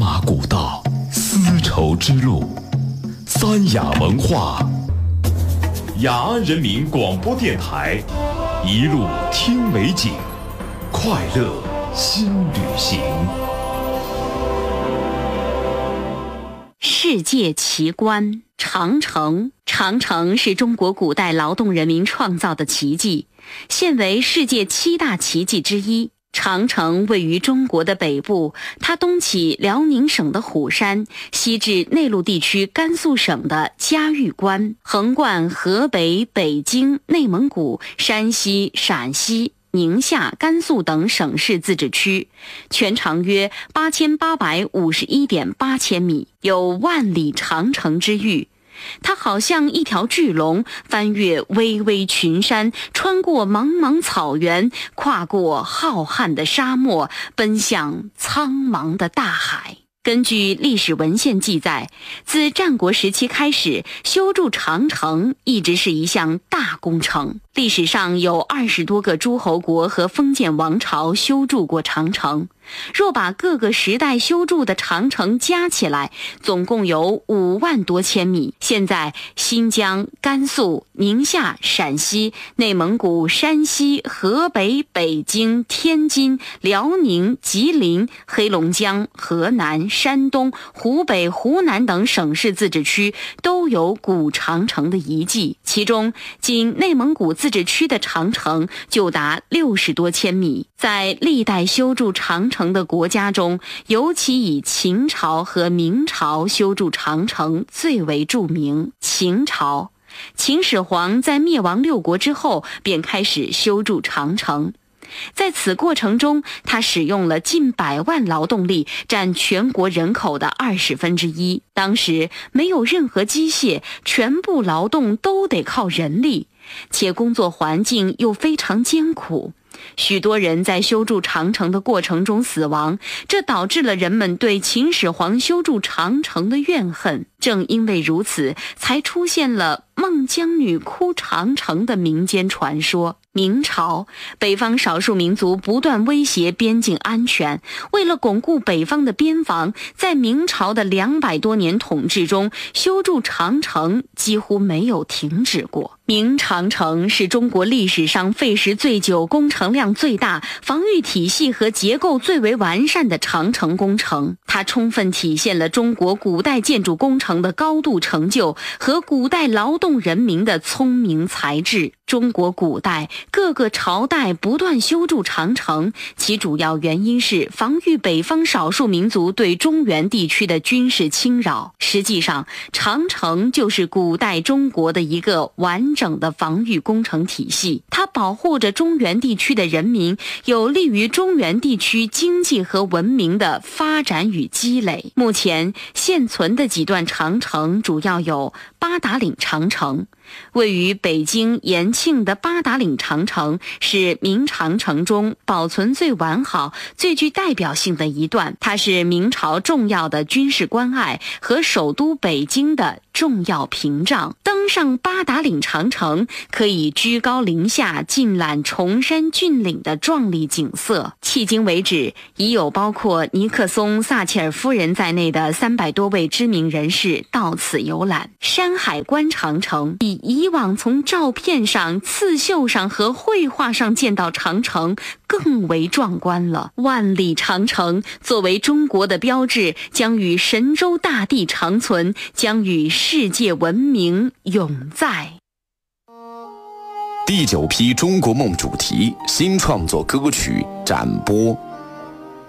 马古道，丝绸之路，三雅文化，雅安人民广播电台，一路听美景，快乐新旅行。 世界奇观长城。长城是中国古代劳动人民创造的奇迹，现为世界7大奇迹之一。长城位于中国的北部，它东起辽宁省的虎山，西至内陆地区甘肃省的嘉峪关，横贯河北、北京、内蒙古、山西、陕西、宁夏、甘肃等省市自治区，全长约8851.8千米，有万里长城之誉。它好像一条巨龙，翻越巍巍群山，穿过茫茫草原，跨过浩瀚的沙漠，奔向苍茫的大海。根据历史文献记载，自战国时期开始，修筑长城一直是一项大工程。历史上有20多个诸侯国和封建王朝修筑过长城，若把各个时代修筑的长城加起来，总共有5万多千米。现在新疆、甘肃、宁夏、陕西、内蒙古、山西、河北、北京、天津、辽宁、吉林、黑龙江、河南、山东、湖北、湖南等省市自治区都有古长城的遗迹，其中仅内蒙古自治区的长城就达60多千米。在历代修筑长城的国家中，尤其以秦朝和明朝修筑长城最为著名。秦朝，秦始皇在灭亡6国之后便开始修筑长城，在此过程中，他使用了近100万劳动力，占全国人口的1/20。当时没有任何机械，全部劳动都得靠人力，且工作环境又非常艰苦。许多人在修筑长城的过程中死亡，这导致了人们对秦始皇修筑长城的怨恨。正因为如此，才出现了孟姜女哭长城的民间传说。明朝，北方少数民族不断威胁边境安全，为了巩固北方的边防，在明朝的200多年统治中，修筑长城几乎没有停止过。明长城是中国历史上费时最久、工程量最大、防御体系和结构最为完善的长城工程。它充分体现了中国古代建筑工程的高度成就和古代劳动人民的聪明才智。中国古代各个朝代不断修筑长城，其主要原因是防御北方少数民族对中原地区的军事侵扰。实际上，长城就是古代中国的一个完整的防御工程体系，它保护着中原地区的人民，有利于中原地区经济和文明的发展与积累。目前现存的几段长城主要有八达岭长城。位于北京延庆的八达岭长城是明长城中保存最完好、最具代表性的一段，它是明朝重要的军事关隘和首都北京的重要屏障。登上八达岭长城，可以居高临下尽览崇山峻岭的壮丽景色。迄今为止，已有包括尼克松、撒切尔夫人在内的300多位知名人士到此游览。山海关长城比以往从照片上、刺绣上和绘画上见到长城更为壮观了。万里长城作为中国的标志，将与神州大地长存，将与世界文明永在。 第9批中国梦主题新创作歌曲展播。